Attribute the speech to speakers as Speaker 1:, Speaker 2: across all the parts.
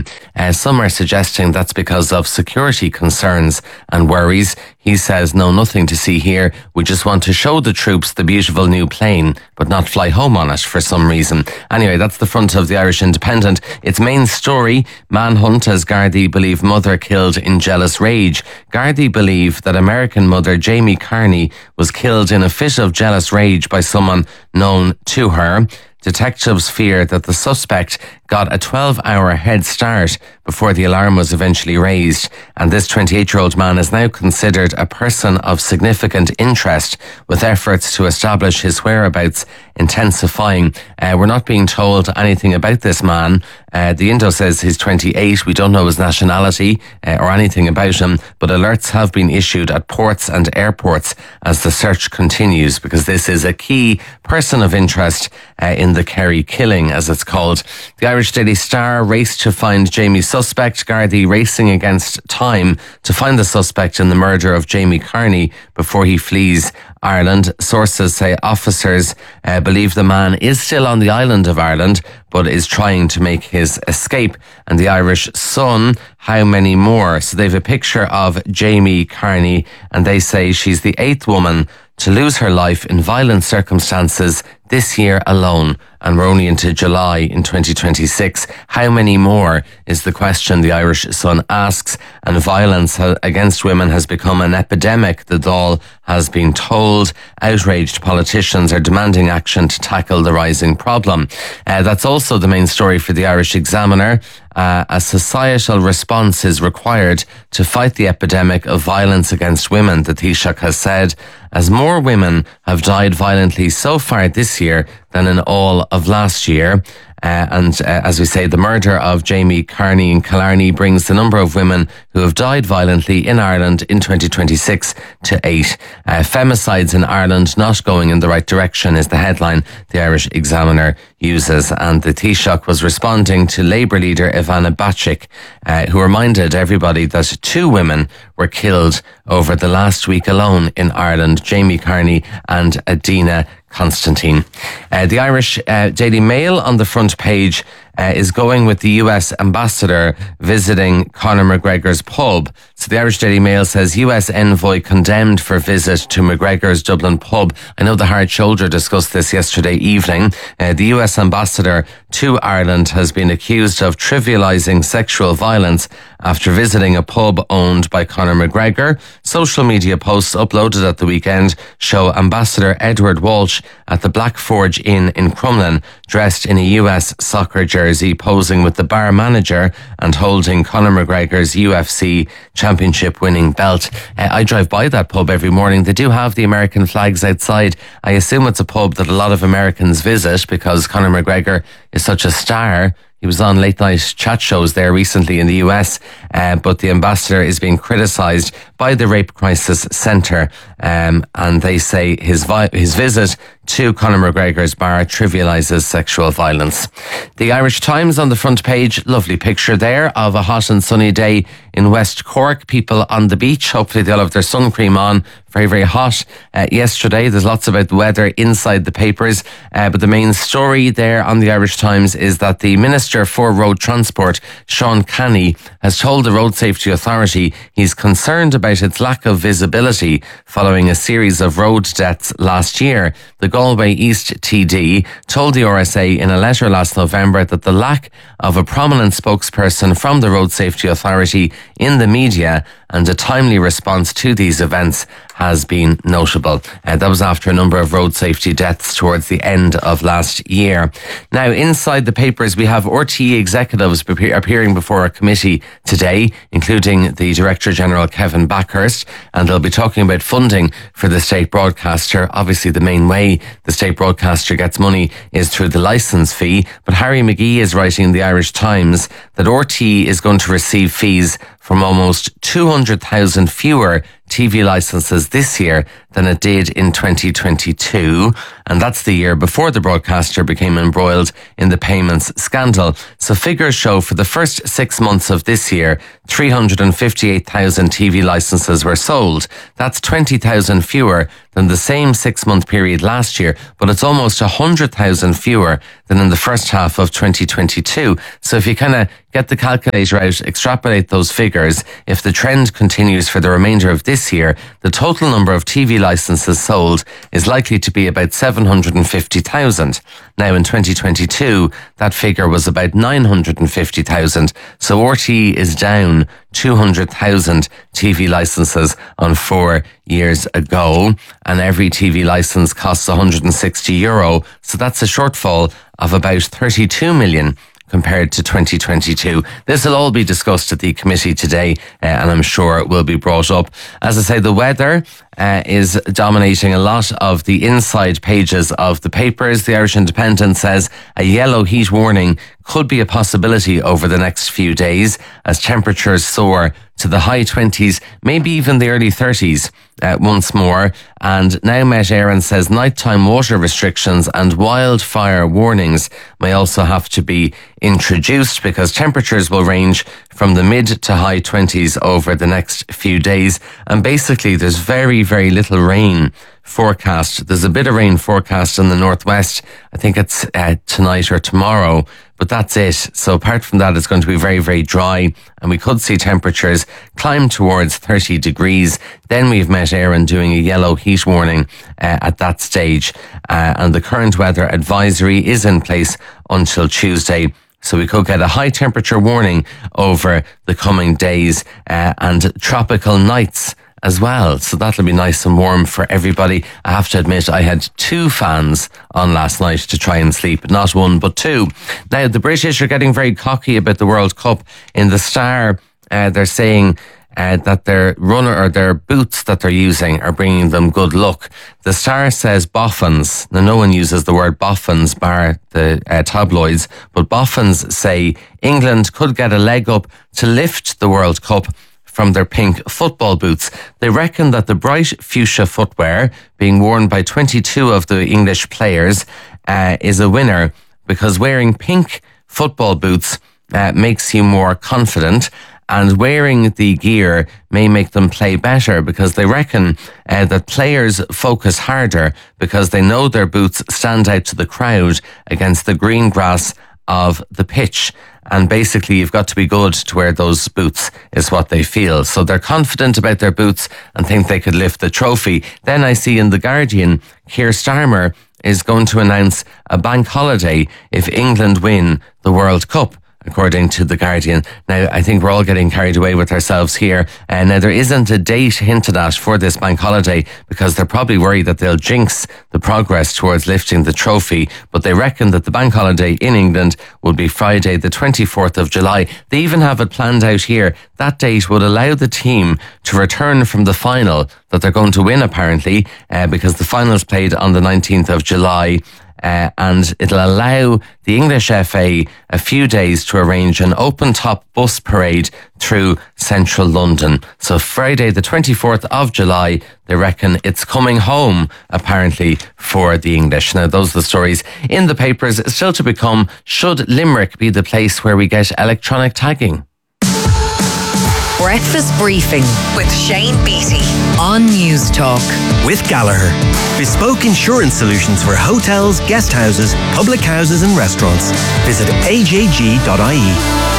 Speaker 1: him. Some are suggesting that's because of security concerns and worries. He says, no, nothing to see here. We just want to show the troops the beautiful new plane, but not fly home on it for some reason. Anyway, that's the front of the Irish Independent. Its main story, manhunt as Gardaí believe mother killed in jealous rage. Gardaí believe that American mother Jamie Carney was killed in a fit of jealous rage by someone known to her. Detectives fear that the suspect got a 12-hour head start before the alarm was eventually raised, and this 28-year-old man is now considered a person of significant interest, with efforts to establish his whereabouts intensifying. We're not being told anything about this man. The Indo says he's 28. We don't know his nationality or anything about him, but alerts have been issued at ports and airports as the search continues, because this is a key person of interest in the Kerry killing, as it's called. The Irish Daily Star raced to find Jamie's suspect. Gardaí racing against time to find the suspect in the murder of Jamie Carney before he flees Ireland. Sources say officers believe the man is still on the island of Ireland, but is trying to make his escape. And the Irish Sun, how many more? So they have a picture of Jamie Carney, and they say she's the 8th woman to lose her life in violent circumstances this year alone, and we're only into July in 2026. How many more is the question the Irish Sun asks, and violence against women has become an epidemic, the Dáil has been told. Outraged politicians are demanding action to tackle the rising problem. That's also the main story for the Irish Examiner. A societal response is required to fight the epidemic of violence against women, the Taoiseach has said, as more women have died violently so far this year than in all of last year. As we say, the murder of Jamie Carney in Killarney brings the number of women who have died violently in Ireland in 2026 to 8. Femicides in Ireland not going in the right direction is the headline the Irish Examiner uses. And the Taoiseach was responding to Labour leader Ivana Bacik, who reminded everybody that 2 women were killed over the last week alone in Ireland, Jamie Carney and Adina Constantine. The Irish Daily Mail on the front page is going with the US ambassador visiting Conor McGregor's pub. So the Irish Daily Mail says US envoy condemned for visit to McGregor's Dublin pub. I know the Hard Shoulder discussed this yesterday evening. The US ambassador to Ireland has been accused of trivialising sexual violence after visiting a pub owned by Conor McGregor. Social media posts uploaded at the weekend show Ambassador Edward Walsh at the Black Forge Inn in Crumlin, dressed in a US soccer jersey, posing with the bar manager and holding Conor McGregor's UFC championship winning belt. I drive by that pub every morning. They do have the American flags outside. I assume it's a pub that a lot of Americans visit because Conor McGregor is such a star. He was on late night chat shows there recently in the US, but the ambassador is being criticised by the Rape Crisis Centre, and they say his visit to Conor McGregor's bar trivialises sexual violence. The Irish Times on the front page, lovely picture there of a hot and sunny day in West Cork. People on the beach, hopefully they'll have their sun cream on. Very, very hot yesterday. There's lots about the weather inside the papers, but the main story there on the Irish Times is that the Minister for Road Transport, Sean Canny, has told the Road Safety Authority he's concerned about its lack of visibility following a series of road deaths last year. The Galway East TD told the RSA in a letter last November that the lack of a prominent spokesperson from the Road Safety Authority in the media and a timely response to these events has been notable. That was after a number of road safety deaths towards the end of last year. Now, inside the papers, we have RTE executives appearing before a committee today, including the Director General Kevin Backhurst, and they'll be talking about funding for the state broadcaster. Obviously, the main way the state broadcaster gets money is through the licence fee, but Harry McGee is writing in the Irish Times that RTE is going to receive fees from almost 200,000 fewer TV licences this year than it did in 2022. And that's the year before the broadcaster became embroiled in the payments scandal. So figures show for the first 6 months of this year, 358,000 TV licenses were sold. That's 20,000 fewer than the same 6-month period last year, but it's almost 100,000 fewer than in the first half of 2022. So if you kind of get the calculator out, extrapolate those figures, if the trend continues for the remainder of this year, the total number of TV licenses sold is likely to be about 750,000. Now in 2022, that figure was about 950,000. So RTE is down 200,000 TV licenses on 4 years ago, and every TV license costs €160. So that's a shortfall of about 32 million compared to 2022. This will all be discussed at the committee today, and I'm sure it will be brought up. As I say, the weather is dominating a lot of the inside pages of the papers. The Irish Independent says a yellow heat warning could be a possibility over the next few days as temperatures soar to the high 20s, maybe even the early 30s once more. And now Met Éireann says nighttime water restrictions and wildfire warnings may also have to be introduced because temperatures will range from the mid to high 20s over the next few days. And basically there's very, very little rain forecast. There's a bit of rain forecast in the northwest. I think it's tonight or tomorrow, but that's it. So apart from that, it's going to be very, very dry, and we could see temperatures climb towards 30 degrees. Then we've Met Éireann doing a yellow heat warning at that stage, and the current weather advisory is in place until Tuesday. So we could get a high temperature warning over the coming days and tropical nights as well. So that'll be nice and warm for everybody. I have to admit, I had 2 fans on last night to try and sleep. Not 1, but 2. Now, the British are getting very cocky about the World Cup. In the Star, they're saying that their runner or their boots that they're using are bringing them good luck. The Star says boffins. Now, no one uses the word boffins bar the tabloids, but boffins say England could get a leg up to lift the World Cup from their pink football boots. They reckon that the bright fuchsia footwear being worn by 22 of the English players is a winner because wearing pink football boots makes you more confident, and wearing the gear may make them play better because they reckon that players focus harder because they know their boots stand out to the crowd against the green grass of the pitch. And basically, you've got to be good to wear those boots, is what they feel. So they're confident about their boots and think they could lift the trophy. Then I see in The Guardian, Keir Starmer is going to announce a bank holiday if England win the World Cup, according to The Guardian. Now, I think we're all getting carried away with ourselves here. Now, there isn't a date hinted at for this bank holiday because they're probably worried that they'll jinx the progress towards lifting the trophy. But they reckon that the bank holiday in England will be Friday, the 24th of July. They even have it planned out here. That date would allow the team to return from the final that they're going to win, apparently, because the final's played on the 19th of July. And it'll allow the English FA a few days to arrange an open-top bus parade through central London. So Friday the 24th of July, they reckon it's coming home, apparently, for the English. Now, those are the stories in the papers. Still to become, should Limerick be the place where we get electronic tagging?
Speaker 2: Breakfast Briefing with Shane Beattie on News Talk.
Speaker 3: With Gallagher, bespoke insurance solutions for hotels, guest houses, public houses and restaurants. Visit ajg.ie.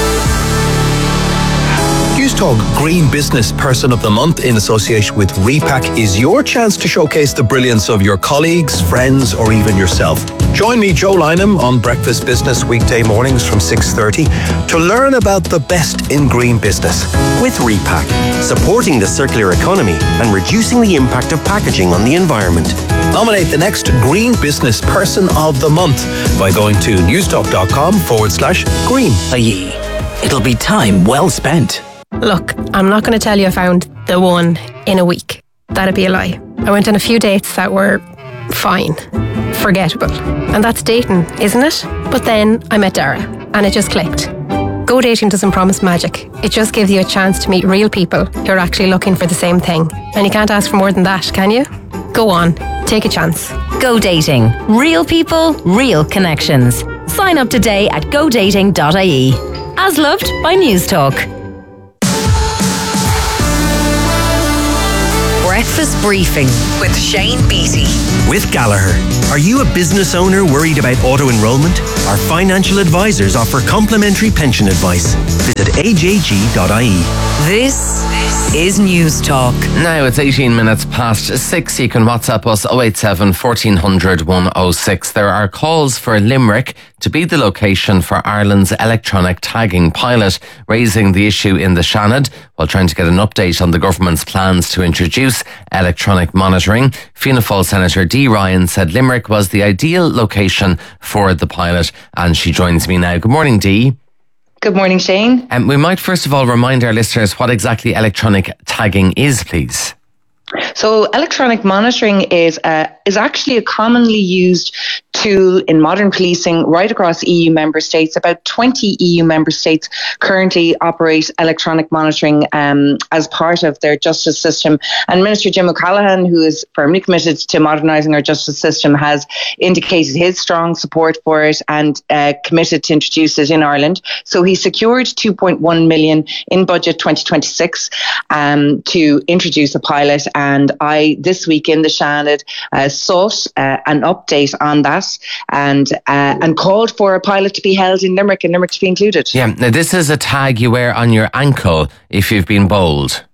Speaker 4: Newstalk Green Business Person of the Month in association with Repack is your chance to showcase the brilliance of your colleagues, friends or even yourself. Join me, Joe Lynham, on Breakfast Business weekday mornings from 6:30 to learn about the best in green business.
Speaker 3: With Repack, supporting the circular economy and reducing the impact of packaging on the environment.
Speaker 4: Nominate the next Green Business Person of the Month by going to newstalk.com/green.
Speaker 5: It'll be time well spent.
Speaker 6: Look, I'm not going to tell you I found the one in a week. That'd be a lie. I went on a few dates that were fine, forgettable. And that's dating, isn't it? But then I met Dara and it just clicked. Go Dating doesn't promise magic. It just gives you a chance to meet real people who are actually looking for the same thing. And you can't ask for more than that, can you? Go on, take a chance.
Speaker 2: Go Dating. Real people, real connections. Sign up today at godating.ie. As loved by News Talk. Breakfast Briefing with Shane Beattie.
Speaker 3: With Gallagher. Are you a business owner worried about auto-enrolment? Our financial advisors offer complimentary pension advice. Visit ajg.ie.
Speaker 2: This is News Talk.
Speaker 1: Now it's 18 minutes past 6. You can WhatsApp us 087 1400 106. There are calls for Limerick to be the location for Ireland's electronic tagging pilot, raising the issue in the Seanad while trying to get an update on the government's plans to introduce electronic monitoring. Fianna Fáil Senator Dee Ryan said Limerick was the ideal location for the pilot, and she joins me now. Good morning, Dee.
Speaker 7: Good morning, Shane.
Speaker 1: We might first of all remind our listeners what exactly electronic tagging is, please.
Speaker 7: So electronic monitoring is actually a commonly used tool in modern policing right across EU member states. About 20 EU member states currently operate electronic monitoring as part of their justice system. And Minister Jim O'Callaghan, who is firmly committed to modernising our justice system, has indicated his strong support for it and committed to introduce it in Ireland. So he secured 2.1 million in budget 2026 to introduce a pilot. And I, this week in the Seanad, sought an update on that and called for a pilot to be held in Limerick and Limerick to be included.
Speaker 1: Yeah, now this is a tag you wear on your ankle if you've been bowled.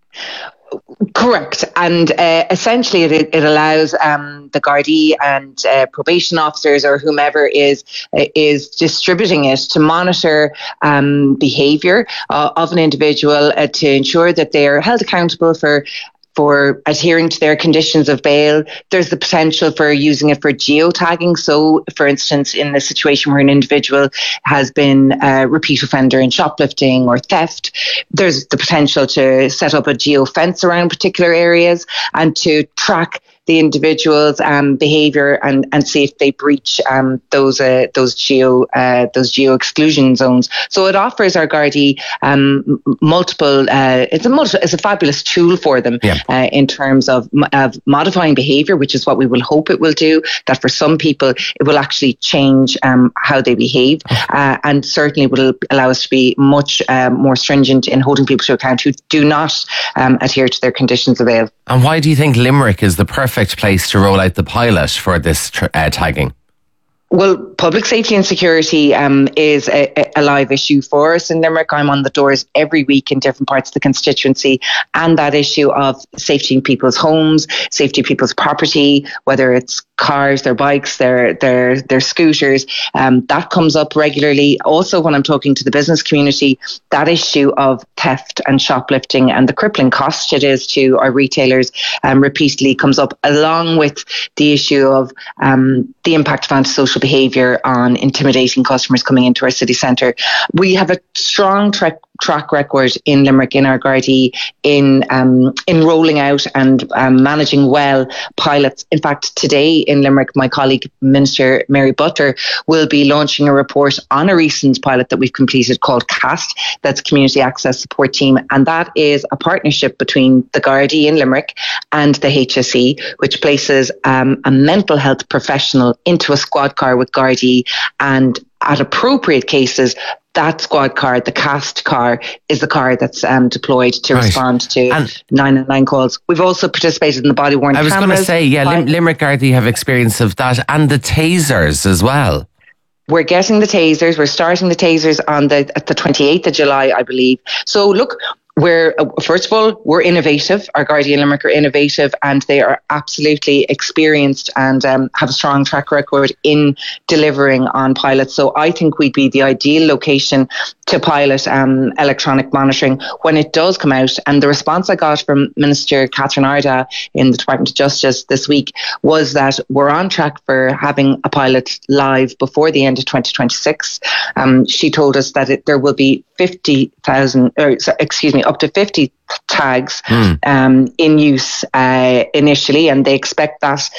Speaker 7: Correct. And essentially it allows the Gardaí and probation officers or whomever is distributing it to monitor behaviour of an individual to ensure that they are held accountable for adhering to their conditions of bail. There's the potential for using it for geotagging. So, for instance, in the situation where an individual has been a repeat offender in shoplifting or theft, there's the potential to set up a geofence around particular areas and to track the individual's behaviour and see if they breach those geo exclusion zones. So it offers our Gardaí multiple. It's a fabulous tool for them in terms of modifying behaviour, which is what we will hope it will do. That for some people it will actually change how they behave, and certainly will allow us to be much more stringent in holding people to account who do not adhere to their conditions of bail.
Speaker 1: And why do you think Limerick is the perfect place to roll out the pilot for this tagging?
Speaker 7: Well, public safety and security is a live issue for us in Limerick. I'm on the doors every week in different parts of the constituency, and that issue of safety in people's homes, safety of people's property, whether it's cars, their bikes, their scooters, that comes up regularly. Also, when I'm talking to the business community, that issue of theft and shoplifting and the crippling cost it is to our retailers repeatedly comes up, along with the issue of the impact of antisocial behaviour on intimidating customers coming into our city centre. We have a strong track record in Limerick, in our Gardaí, in rolling out and managing well pilots. In fact, today in Limerick, my colleague Minister Mary Butler will be launching a report on a recent pilot that we've completed called CAST, that's Community Access Support Team, and that is a partnership between the Gardaí in Limerick and the HSE, which places a mental health professional into a squad car with Gardaí, and at appropriate cases, that squad car, the CAST car, is the car that's deployed to respond to 999 calls. We've also participated in the body-worn cameras.
Speaker 1: I was going to say, Limerick Gardaí have experience of that, and the tasers as well.
Speaker 7: We're getting the tasers. We're starting the tasers at the 28th of July, I believe. So look, first of all, we're innovative. Our Gardaí in Limerick are innovative, and they are absolutely experienced and have a strong track record in delivering on pilots. So I think we'd be the ideal location to pilot electronic monitoring when it does come out. And the response I got from Minister Catherine Arda in the Department of Justice this week was that we're on track for having a pilot live before the end of 2026. She told us that there will be up to 50 tags in use initially, and they expect that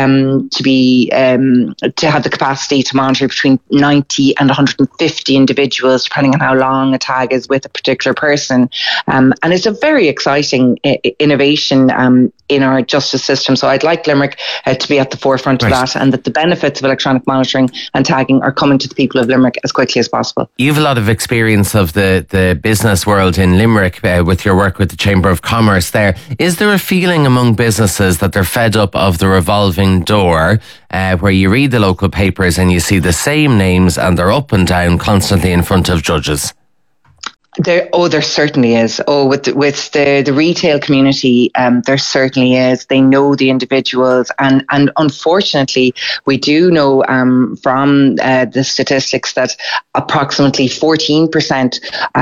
Speaker 7: to have the capacity to monitor between 90 and 150 individuals, depending on how long a tag is with a particular person. And it's a very exciting innovation in our justice system. So I'd like Limerick to be at the forefront of that, and that the benefits of electronic monitoring and tagging are coming to the people of Limerick as quickly as possible.
Speaker 1: You have a lot of experience of the business world in Limerick with your work with the Chamber of Commerce there. Is there a feeling among businesses that they're fed up of the revolving door, where you read the local papers and you see the same names and they're up and down constantly in front of judges?
Speaker 7: There certainly is. With the retail community, there certainly is. They know the individuals, and unfortunately, we do know from the statistics that approximately 14%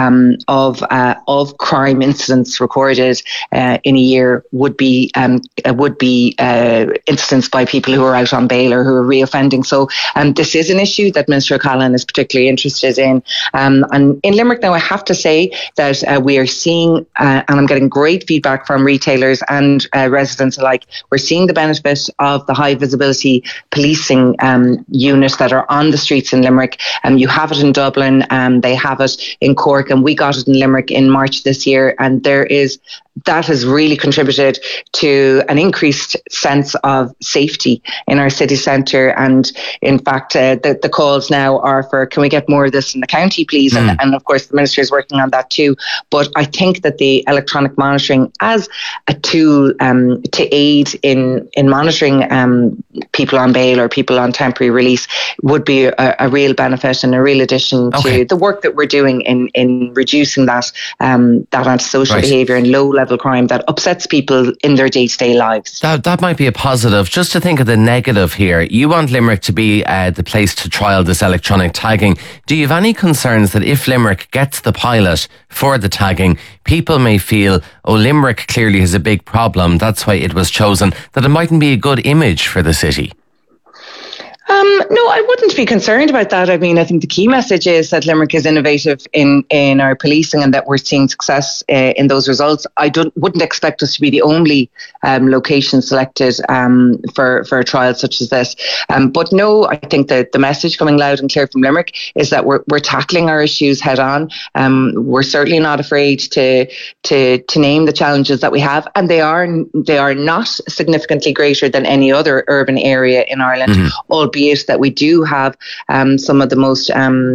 Speaker 7: of crime incidents recorded in a year would be incidents by people who are out on bail or who are reoffending. So this is an issue that Minister O'Callaghan is particularly interested in. And in Limerick now, I have to say that we are seeing, and I'm getting great feedback from retailers and residents alike, we're seeing the benefit of the high visibility policing units that are on the streets in Limerick. You have it in Dublin, they have it in Cork, and we got it in Limerick in March this year, and that has really contributed to an increased sense of safety in our city centre. And in fact, the calls now are for, can we get more of this in the county, please? And of course, the Minister is working on that too. But I think that the electronic monitoring as a tool to aid in monitoring people on bail or people on temporary release would be a real benefit and a real addition to the work that we're doing in reducing that antisocial behaviour and low-level crime that upsets people in their day-to-day lives.
Speaker 1: That might be a positive. Just to think of the negative here, you want Limerick to be the place to trial this electronic tagging. Do you have any concerns that if Limerick gets the pilot for the tagging, people may feel, Limerick clearly has a big problem, that's why it was chosen, that it mightn't be a good image for the city?
Speaker 7: No, I wouldn't be concerned about that. I mean, I think the key message is that Limerick is innovative in our policing and that we're seeing success in those results. I wouldn't expect us to be the only location selected for a trial such as this. But no, I think that the message coming loud and clear from Limerick is that we're tackling our issues head on. We're certainly not afraid to name the challenges that we have, and they are not significantly greater than any other urban area in Ireland, albeit that we do have some of the most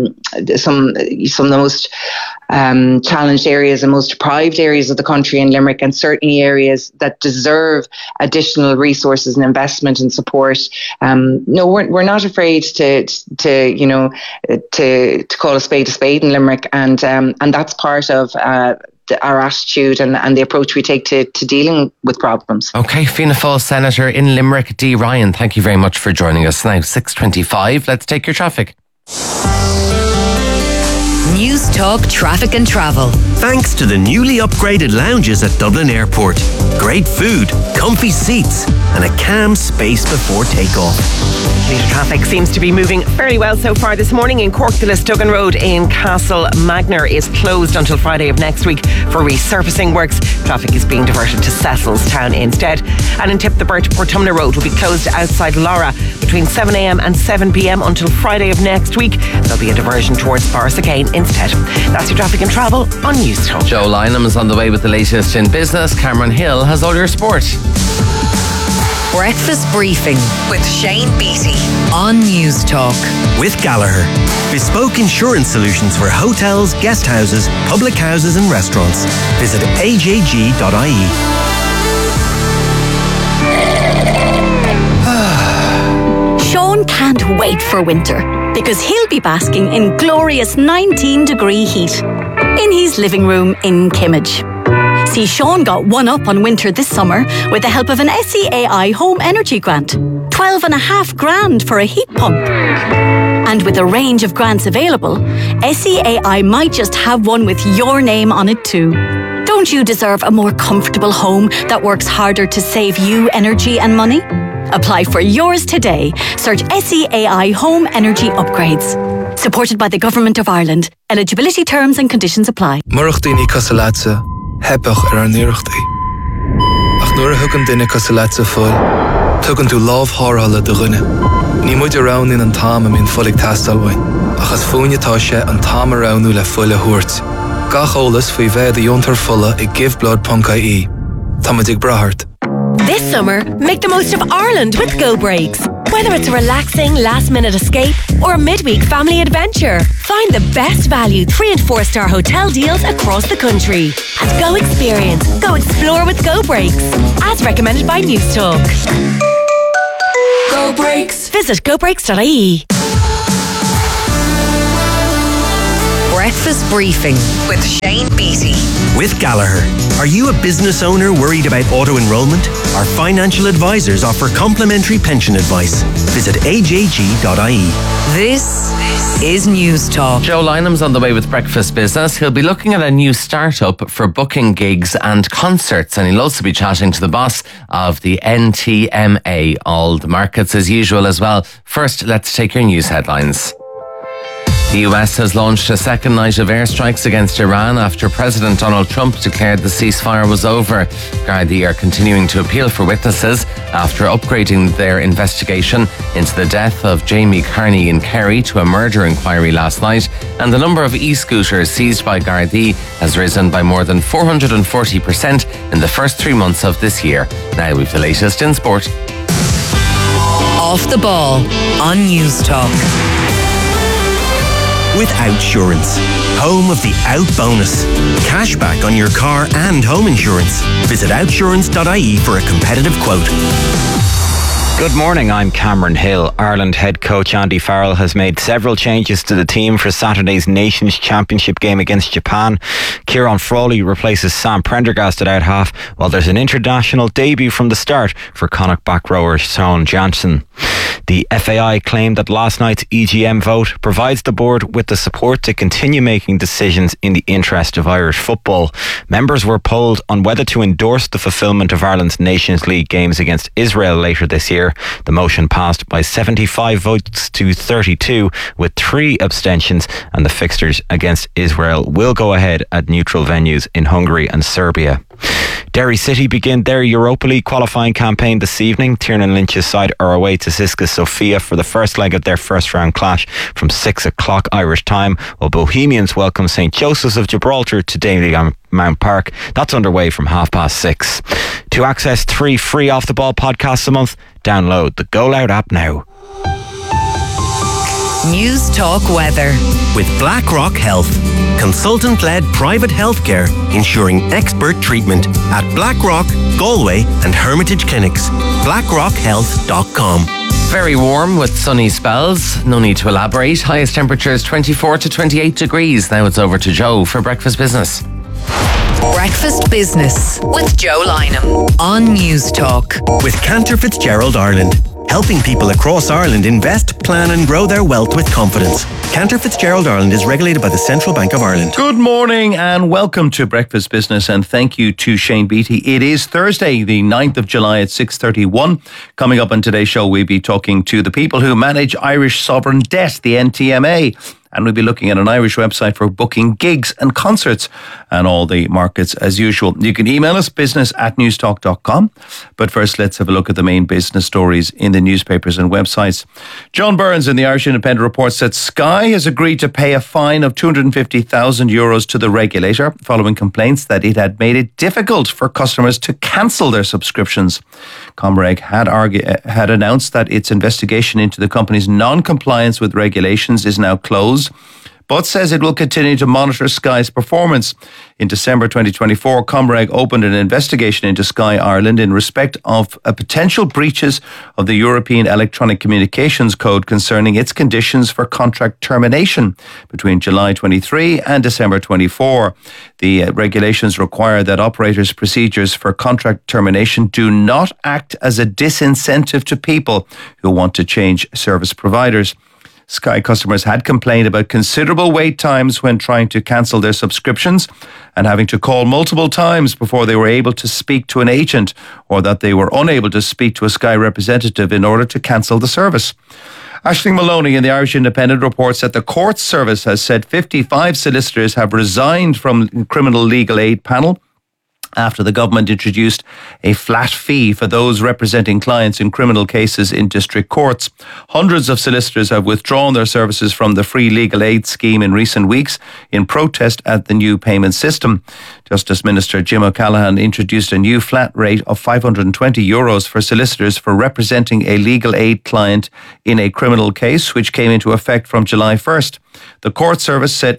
Speaker 7: challenged areas and most deprived areas of the country in Limerick, and certainly areas that deserve additional resources and investment and support. No, we're not afraid to call a spade in Limerick, and that's part of our attitude and the approach we take to dealing with problems.
Speaker 1: Okay, Fianna Fáil Senator in Limerick, Dee Ryan, thank you very much for joining us. Now 6:25, let's take your traffic.
Speaker 2: News Talk Traffic and Travel.
Speaker 3: Thanks to the newly upgraded lounges at Dublin Airport. Great food, comfy seats, and a calm space before takeoff.
Speaker 8: Traffic seems to be moving fairly well so far this morning. In Cork, the Listugan Road in Castle Magner is closed until Friday of next week for resurfacing works. Traffic is being diverted to Cecilstown instead. And in Tip, the Portumna Road will be closed outside Laura between 7 a.m. and 7 p.m. until Friday of next week. There'll be a diversion towards Borrisacane instead. That's your traffic and travel on News Talk.
Speaker 1: Joe Lynham is on the way with the latest in business. Cameron Hill has all your sport.
Speaker 2: Breakfast Briefing with Shane Beattie on News Talk.
Speaker 3: With Gallagher. Bespoke insurance solutions for hotels, guest houses, public houses and restaurants. Visit ajg.ie.
Speaker 9: Sean can't wait for winter because he'll be basking in glorious 19-degree heat in his living room in Kimmage. See, Sean got one up on winter this summer with the help of an SEAI Home Energy Grant. 12.5 grand for a heat pump. And with a range of grants available, SEAI might just have one with your name on it too. Don't you deserve a more comfortable home that works harder to save you energy and money? Apply for yours today. Search SEAI Home Energy Upgrades. Supported by the Government of Ireland. Eligibility terms and conditions apply.
Speaker 10: Murach Dini Kasalatsa. Hebach níireachtaí. Ach nuair a thugann duine cos sa leitsa fáil, tugann tú lámh thárthala do dhuine. Ní muid arán in an táim a mín folig tastalhain, achas fúinetá sé an táim aránú le fuile thuairt. Gach ólas faoi bheith a diontar fulla I giveblood.ie. Tá muid ag brathart.
Speaker 11: This summer, make the most of Ireland with Go Breaks. Whether it's a relaxing last-minute escape or a midweek family adventure, find the best value 3- and 4-star hotel deals across the country. At Go Experience, go explore with Go Breaks. As recommended by News Talk. Go Breaks. Visit gobreaks.ie.
Speaker 2: Breakfast Briefing with Shane Beattie.
Speaker 3: With Gallagher. Are you a business owner worried about auto-enrollment? Our financial advisors offer complimentary pension advice. Visit ajg.ie.
Speaker 2: This is News Talk.
Speaker 1: Joe Lynham's on the way with Breakfast Business. He'll be looking at a new startup for booking gigs and concerts, and he'll also be chatting to the boss of the NTMA. All the markets as usual as well. First, let's take your news headlines. The US has launched a second night of airstrikes against Iran after President Donald Trump declared the ceasefire was over. Gardaí are continuing to appeal for witnesses after upgrading their investigation into the death of Jamie Carney in Kerry to a murder inquiry last night, and the number of e-scooters seized by Gardaí has risen by more than 440% in the first 3 months of this year. Now we've the latest in sport.
Speaker 2: Off the ball on News Talk.
Speaker 3: With Outsurance, home of the Out bonus. Cashback on your car and home insurance. Visit outsurance.ie for a competitive quote.
Speaker 12: Good morning, I'm Cameron Hill. Ireland head coach Andy Farrell has made several changes to the team for Saturday's Nations Championship game against Japan. Kieran Frawley replaces Sam Prendergast at out half, while there's an international debut from the start for Connacht back rower Sean Jansen. The FAI claimed that last night's EGM vote provides the board with the support to continue making decisions in the interest of Irish football. Members were polled on whether to endorse the fulfilment of Ireland's Nations League games against Israel later this year. The motion passed by 75 votes to 32, with 3 abstentions, and the fixtures against Israel will go ahead at neutral venues in Hungary and Serbia. Derry City begin their Europa League qualifying campaign this evening. Tiernan Lynch's side are away to Cisca Sofia for the first leg of their first round clash from 6 o'clock Irish time, while Bohemians welcome St Joseph's of Gibraltar to Daly Mount Park. That's underway from 6:30. To access 3 free Off the Ball podcasts a month, download the Go Loud app now.
Speaker 2: News Talk weather.
Speaker 3: With BlackRock Health. Consultant-led private healthcare ensuring expert treatment at BlackRock, Galway and Hermitage Clinics. BlackRockHealth.com.
Speaker 1: Very warm with sunny spells. No need to elaborate. Highest temperatures 24 to 28 degrees. Now it's over to Joe for Breakfast Business.
Speaker 2: Breakfast Business with Joe Lynham on News Talk.
Speaker 3: With Cantor Fitzgerald Ireland. Helping people across Ireland invest, plan and grow their wealth with confidence. Cantor Fitzgerald Ireland is regulated by the Central Bank of Ireland.
Speaker 13: Good morning and welcome to Breakfast Business, and thank you to Shane Beattie. It is Thursday, the 9th of July at 6:31. Coming up on today's show, we'll be talking to the people who manage Irish sovereign debt, the NTMA. And we'll be looking at an Irish website for booking gigs and concerts and all the markets as usual. You can email us, business@newstalk.com. But first, let's have a look at the main business stories in the newspapers and websites. John Burns in the Irish Independent reports that Sky has agreed to pay a fine of €250,000 to the regulator following complaints that it had made it difficult for customers to cancel their subscriptions. Comreg had announced that its investigation into the company's non-compliance with regulations is now closed, but says it will continue to monitor Sky's performance. In December 2024, Comreg opened an investigation into Sky Ireland in respect of potential breaches of the European Electronic Communications Code concerning its conditions for contract termination between July 23 and December 24. The regulations require that operators' procedures for contract termination do not act as a disincentive to people who want to change service providers. Sky customers had complained about considerable wait times when trying to cancel their subscriptions and having to call multiple times before they were able to speak to an agent, or that they were unable to speak to a Sky representative in order to cancel the service. Aisling Maloney in the Irish Independent reports that the court service has said 55 solicitors have resigned from the Criminal Legal Aid panel after the government introduced a flat fee for those representing clients in criminal cases in district courts. Hundreds of solicitors have withdrawn their services from the free legal aid scheme in recent weeks in protest at the new payment system. Justice Minister Jim O'Callaghan introduced a new flat rate of €520 for solicitors for representing a legal aid client in a criminal case, which came into effect from July 1st. The court service said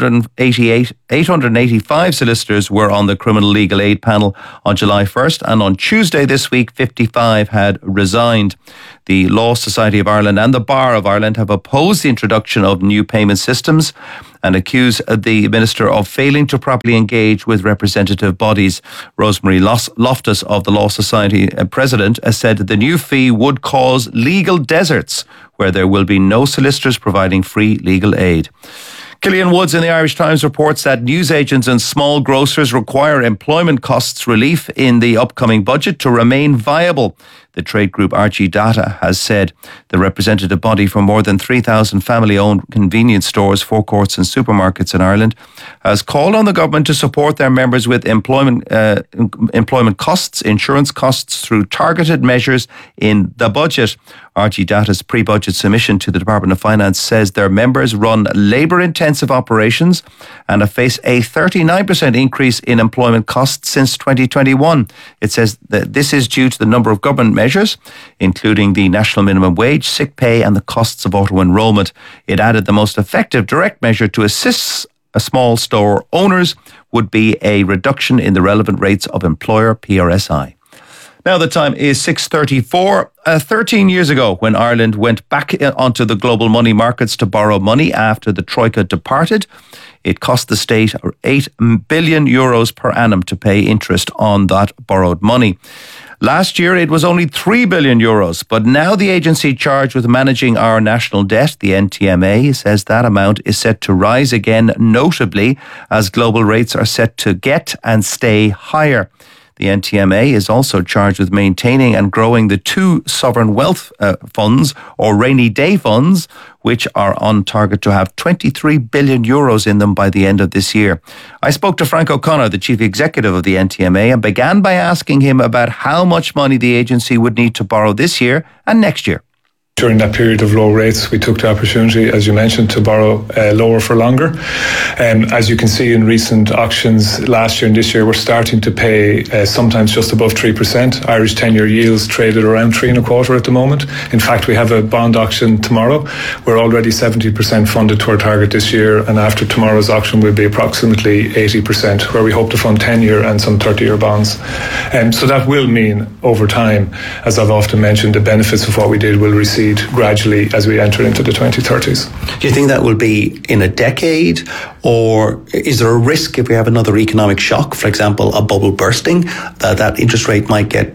Speaker 13: 885 solicitors were on the criminal legal aid panel on July 1st, and on Tuesday this week, 55 had resigned. The Law Society of Ireland and the Bar of Ireland have opposed the introduction of new payment systems and accuse the Minister of failing to properly engage with representative bodies. Rosemary Loftus of the Law Society President has said that the new fee would cause legal deserts where there will be no solicitors providing free legal aid. Killian Woods in the Irish Times reports that newsagents and small grocers require employment costs relief in the upcoming budget to remain viable. The trade group RG Data has said the representative body for more than 3,000 family-owned convenience stores, forecourts and supermarkets in Ireland has called on the government to support their members with employment costs, insurance costs through targeted measures in the budget. RG Data's pre-budget submission to the Department of Finance says their members run labour-intensive operations and have faced a 39% increase in employment costs since 2021. It says that this is due to the number of government measures, including the national minimum wage, sick pay and the costs of auto-enrolment. It added the most effective direct measure to assist small store owners would be a reduction in the relevant rates of employer PRSI. Now the time is 6:34. 13 years ago, when Ireland went back onto the global money markets to borrow money after the Troika departed, it cost the state €8 billion per annum to pay interest on that borrowed money. Last year, it was only €3 billion, but now the agency charged with managing our national debt, the NTMA, says that amount is set to rise again, notably as global rates are set to get and stay higher. The NTMA is also charged with maintaining and growing the two sovereign wealth funds, or rainy day funds, which are on target to have €23 billion in them by the end of this year. I spoke to Frank O'Connor, the chief executive of the NTMA, and began by asking him about how much money the agency would need to borrow this year and next year.
Speaker 14: During that period of low rates, we took the opportunity, as you mentioned, to borrow lower for longer. As you can see in recent auctions last year and this year, we're starting to pay sometimes just above 3%. Irish 10-year yields traded around 3.25% at the moment. In fact, we have a bond auction tomorrow. We're already 70% funded to our target this year, and after tomorrow's auction, we'll be approximately 80%, where we hope to fund 10-year and some 30-year bonds. So that will mean, over time, as I've often mentioned, the benefits of what we did will recede gradually as we enter into the 2030s.
Speaker 15: Do you think that will be in a decade, or is there a risk if we have another economic shock, for example, a bubble bursting, that interest rate might get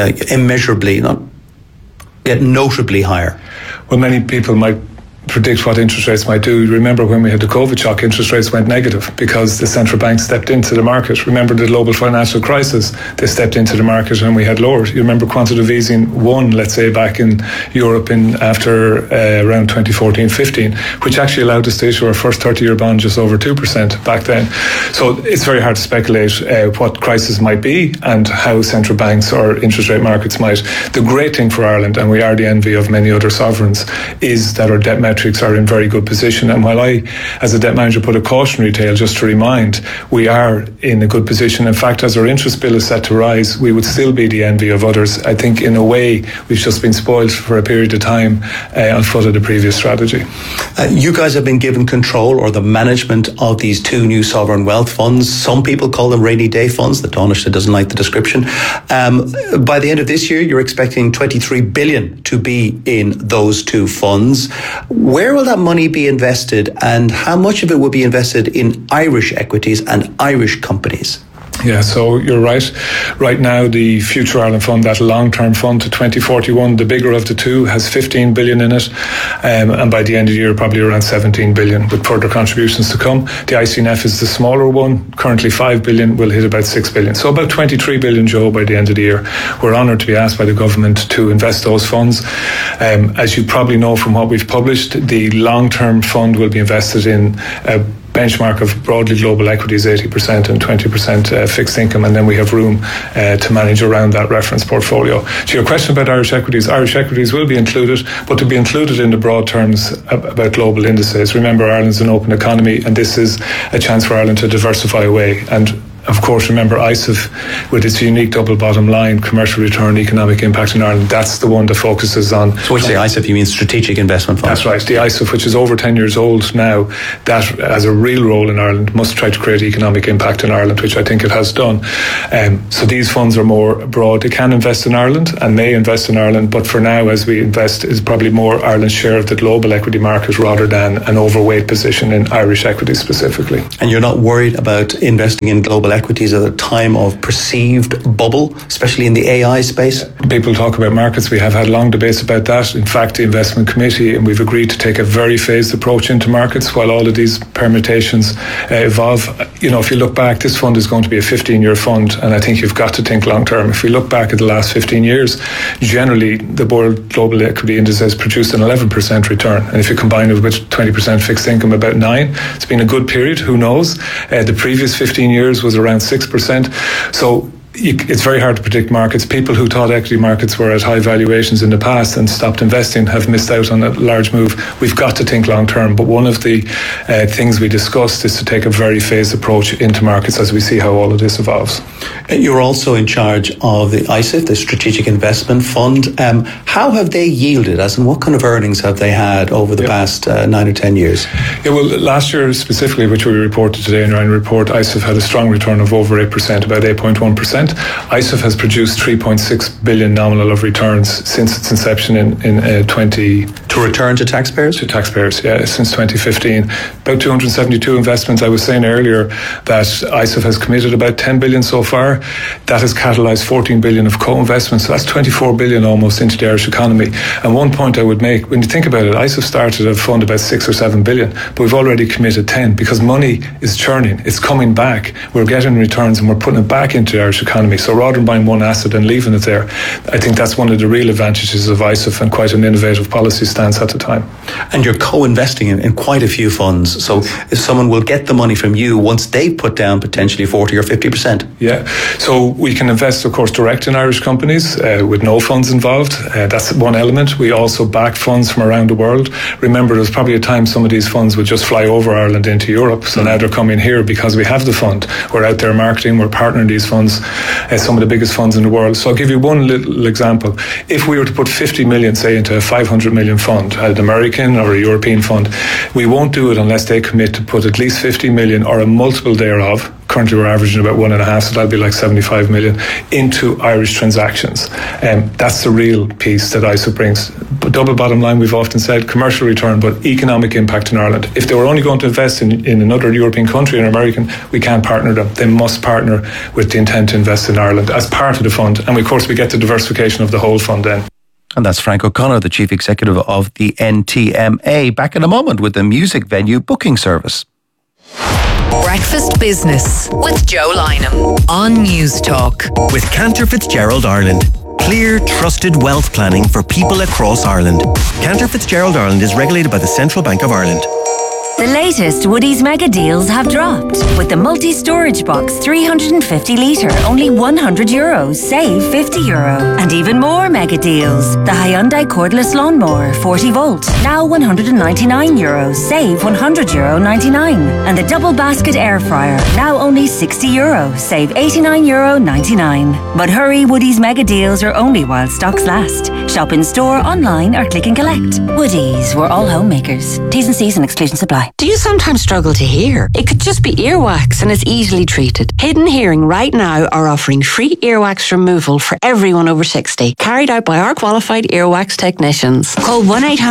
Speaker 15: notably higher?
Speaker 14: Well, many people might predict what interest rates might do. Remember when we had the COVID shock, interest rates went negative because the central bank stepped into the market. Remember the global financial crisis, they stepped into the market and we had lower. You remember quantitative easing won, let's say, back in Europe after around 2014-15, which actually allowed us to issue our first 30-year bond just over 2% back then. So it's very hard to speculate what crisis might be and how central banks or interest rate markets might. The great thing for Ireland, and we are the envy of many other sovereigns, is that our debt metrics are in very good position. And while I, as a debt manager, put a cautionary tale just to remind, we are in a good position. In fact, as our interest bill is set to rise, we would still be the envy of others. I think in a way, we've just been spoiled for a period of time on foot of the previous strategy.
Speaker 15: You guys have been given control or the management of these two new sovereign wealth funds. Some people call them rainy day funds. The Taoiseach doesn't like the description. By the end of this year, you're expecting 23 billion to be in those two funds. Where will that money be invested, and how much of it will be invested in Irish equities and Irish companies?
Speaker 14: Yeah, so you're right. Right now, the Future Ireland Fund, that long-term fund to 2041, the bigger of the two, has 15 billion in it. And by the end of the year, probably around 17 billion, with further contributions to come. The ICNF is the smaller one, currently 5 billion, will hit about 6 billion. So about 23 billion, Joe, by the end of the year. We're honoured to be asked by the government to invest those funds. As you probably know from what we've published, the long-term fund will be invested in benchmark of broadly global equities 80% and 20% fixed income, and then we have room to manage around that reference portfolio. To your question about Irish equities will be included, but to be included in the broad terms about global indices. Remember, Ireland's an open economy, and this is a chance for Ireland to diversify away. And of course, remember ISIF, with its unique double bottom line, commercial return, economic impact in Ireland, that's the one that focuses on...
Speaker 15: So when you say ISIF, you mean Strategic Investment Fund?
Speaker 14: That's right. The ISIF, which is over 10 years old now, that has a real role in Ireland, must try to create economic impact in Ireland, which I think it has done. So these funds are more broad. They can invest in Ireland and may invest in Ireland, but for now, as we invest, is probably more Ireland's share of the global equity market rather than an overweight position in Irish equities specifically.
Speaker 15: And you're not worried about investing in global equities at a time of perceived bubble, especially in the AI space?
Speaker 14: People talk about markets. We have had long debates about that. In fact, the investment committee, and we've agreed to take a very phased approach into markets while all of these permutations evolve. You know, if you look back, this fund is going to be a 15-year fund, and I think you've got to think long term. If we look back at the last 15 years, generally the World Global Equity Index has produced an 11% return, and if you combine it with 20% fixed income, about 9%. It's been a good period. Who knows? The previous 15 years was around 6%. So it's very hard to predict markets. People who thought equity markets were at high valuations in the past and stopped investing have missed out on a large move. We've got to think long term, but one of the things we discussed is to take a very phased approach into markets as we see how all of this evolves.
Speaker 15: You're also in charge of the ISIF, the Strategic Investment Fund. How have they yielded, as in what kind of earnings have they had over the past 9 or 10 years?
Speaker 14: Yeah, well, last year specifically, which we reported today in our annual report, ISIF had a strong return of over 8%, about 8.1%. ISIF has produced 3.6 billion nominal of returns since its inception in 20...
Speaker 15: To return to taxpayers?
Speaker 14: To taxpayers, yeah, since 2015. About 272 investments. I was saying earlier that ISIF has committed about 10 billion so far. That has catalysed 14 billion of co-investments. So that's 24 billion almost into the Irish economy. And one point I would make, when you think about it, ISIF started a fund about 6 or 7 billion, but we've already committed 10 because money is churning. It's coming back. We're getting returns and we're putting it back into the Irish economy. So rather than buying one asset and leaving it there, I think that's one of the real advantages of ISIF and quite an innovative policy stance at the time.
Speaker 15: And you're co-investing in quite a few funds. So if someone will get the money from you once they put down potentially 40 or 50%.
Speaker 14: Yeah. So we can invest, of course, direct in Irish companies with no funds involved. That's one element. We also back funds from around the world. Remember, there's probably a time some of these funds would just fly over Ireland into Europe. So now they're coming here because we have the fund. We're out there marketing. We're partnering these funds. Some of the biggest funds in the world. So I'll give you one little example. If we were to put 50 million, say, into a 500 million fund, an American or a European fund, we won't do it unless they commit to put at least 50 million or a multiple thereof. Currently we're averaging about 1.5, so that'll be like 75 million into Irish transactions. That's the real piece that ISIF brings. But double bottom line, we've often said, commercial return, but economic impact in Ireland. If they were only going to invest in another European country, an American, we can't partner them. They must partner with the intent to invest in Ireland as part of the fund. And of course, we get the diversification of the whole fund then.
Speaker 13: And that's Frank O'Connor, the Chief Executive of the NTMA. Back in a moment with the music venue booking service.
Speaker 16: Breakfast Business with Joe Lynham on News Talk.
Speaker 3: With Cantor Fitzgerald Ireland. Clear, trusted wealth planning for people across Ireland. Cantor Fitzgerald Ireland is regulated by the Central Bank of Ireland.
Speaker 2: The latest Woodies mega deals have dropped. With the multi-storage box 350 litre, only €100, save €50. And even more mega deals. The Hyundai cordless lawnmower 40 volt, now €199, save €100.99. And the double basket air fryer, now only €60, save €89.99. But hurry, Woodies mega deals are only while stocks last. Shop in store, online or click and collect. Woodies, we're all homemakers. T's and C's and exclusions apply.
Speaker 17: Do you sometimes struggle to hear? It could just be earwax and it's easily treated. Hidden Hearing right now are offering free earwax removal for everyone over 60, carried out by our qualified earwax technicians. Call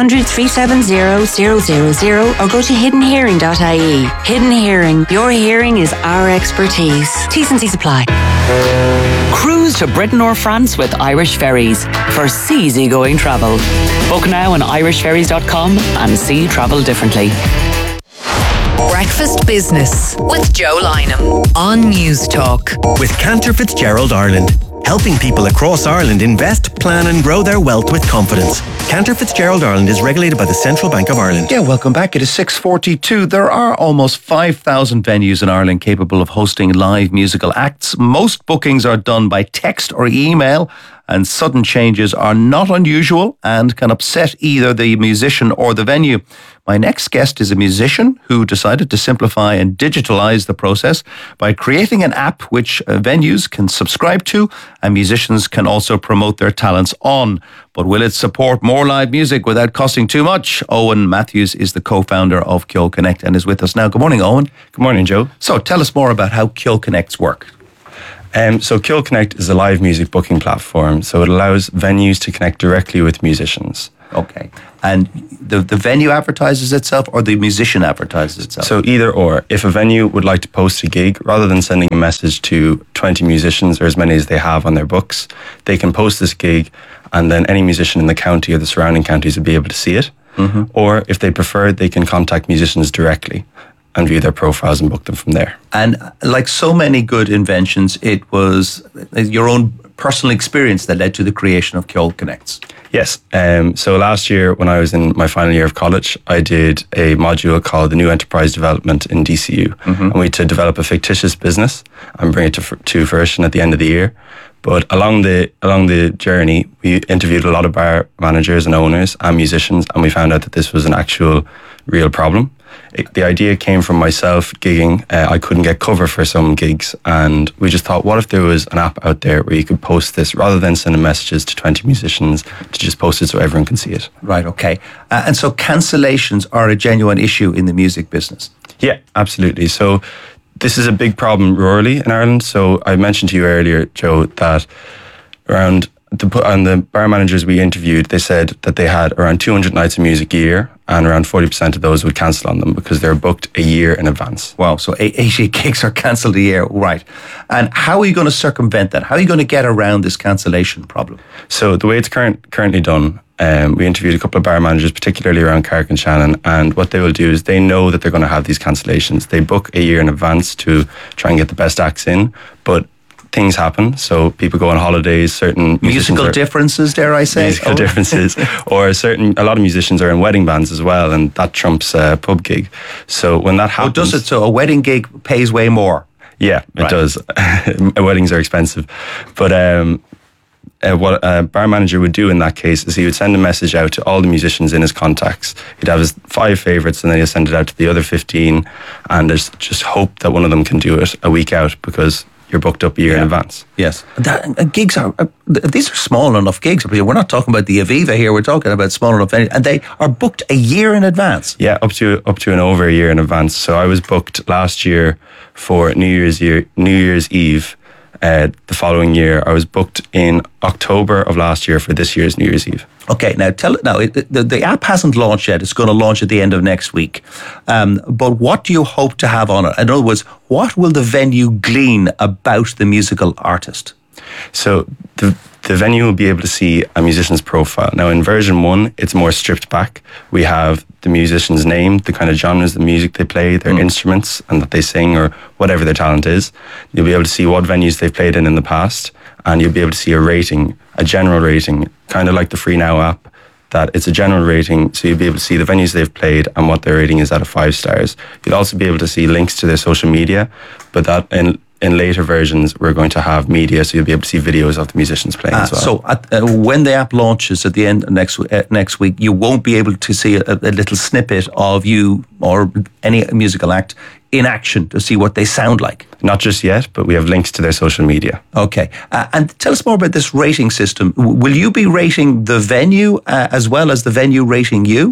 Speaker 17: 1-800-370-000 or go to hiddenhearing.ie. Hidden Hearing, your hearing is our expertise. T's and C's apply.
Speaker 5: Cruise to Britain or France with Irish Ferries for easygoing travel. Book now on irishferries.com and see travel differently.
Speaker 16: Breakfast Business with Joe Lynham on News Talk.
Speaker 3: With Cantor Fitzgerald Ireland. helping people across Ireland invest, plan and grow their wealth with confidence. Cantor Fitzgerald Ireland is regulated by the Central Bank of Ireland.
Speaker 13: Yeah, welcome back. It is 6:42. There are almost 5,000 venues in Ireland capable of hosting live musical acts. Most bookings are done by text or email, and sudden changes are not unusual and can upset either the musician or the venue. My next guest is a musician who decided to simplify and digitalize the process by creating an app which venues can subscribe to and musicians can also promote their talents on. But will it support more live music without costing too much? Owen Matthews is the co-founder of Ceol Connect and is with us now. Good morning, Owen.
Speaker 18: Good morning, Joe.
Speaker 13: So tell us more about how Ceol Connects work.
Speaker 18: So Ceol Connect is a live music booking platform. So it allows venues to connect directly with musicians.
Speaker 13: Okay. And the venue advertises itself or the musician advertises itself?
Speaker 18: So either or. If a venue would like to post a gig, rather than sending a message to 20 musicians or as many as they have on their books, they can post this gig and then any musician in the county or the surrounding counties will be able to see it. Mm-hmm. Or if they prefer, they can contact musicians directly and view their profiles and book them from there.
Speaker 13: And like so many good inventions, it was your own personal experience that led to the creation of Ceol Connects.
Speaker 18: Yes. So last year, when I was in my final year of college, I did a module called the New Enterprise Development in DCU. Mm-hmm. And we had to develop a fictitious business and bring it to fruition at the end of the year. But along the journey, we interviewed a lot of bar managers and owners and musicians, and we found out that this was an actual real problem. The idea came from myself gigging. I couldn't get cover for some gigs, and we just thought, what if there was an app out there where you could post this rather than sending messages to 20 musicians, to just post it so everyone can see it.
Speaker 13: Right, okay. And so cancellations are a genuine issue in the music business?
Speaker 18: Yeah, absolutely. So this is a big problem rurally in Ireland. So I mentioned to you earlier, Joe, that around the bar managers we interviewed, they said that they had around 200 nights of music a year, and around 40% of those would cancel on them because they're booked a year in advance.
Speaker 13: Wow, so 80 gigs are cancelled a year, right. And how are you going to circumvent that? How are you going to get around this cancellation problem?
Speaker 18: So the way it's currently done, we interviewed a couple of bar managers, particularly around Carrick-on-Shannon, and what they will do is they know that they're going to have these cancellations. They book a year in advance to try and get the best acts in, but things happen. So people go on holidays, certain
Speaker 13: musical differences, dare I say?
Speaker 18: Musical differences. Or a lot of musicians are in wedding bands as well, and that trumps a pub gig. So when that happens...
Speaker 13: Oh, does it? So a wedding gig pays way more?
Speaker 18: Yeah, it does. Weddings are expensive. But what a bar manager would do in that case is he would send a message out to all the musicians in his contacts. He'd have his 5 favourites and then he'll send it out to the other 15, and there's just hope that one of them can do it a week out because you're booked up a year in advance.
Speaker 13: Yes. Gigs are, these are small enough gigs. We're not talking about the Aviva here. We're talking about small enough, and they are booked a year in advance.
Speaker 18: Yeah, up to and over a year in advance. So I was booked last year for New Year's Eve. The following year, I was booked in October of last year for this year's New Year's Eve.
Speaker 13: Okay, now the app hasn't launched yet. It's going to launch at the end of next week. But what do you hope to have on it? In other words, what will the venue glean about the musical artist?
Speaker 18: So the venue will be able to see a musician's profile. Now in version 1, it's more stripped back. We have the musician's name, the kind of genres of music they play, their instruments and that they sing or whatever their talent is. You'll be able to see what venues they've played in the past, and you'll be able to see a rating, a general rating, kind of like the Free Now app, that it's a general rating, so you'll be able to see the venues they've played and what their rating is out of 5 stars. You'll also be able to see links to their social media, but that in later versions, we're going to have media, so you'll be able to see videos of the musicians playing as well.
Speaker 13: So when the app launches at the end of next week, you won't be able to see a little snippet of you or any musical act in action to see what they sound like.
Speaker 18: Not just yet, but we have links to their social media.
Speaker 13: Okay. And tell us more about this rating system. Will you be rating the venue as well as the venue rating you?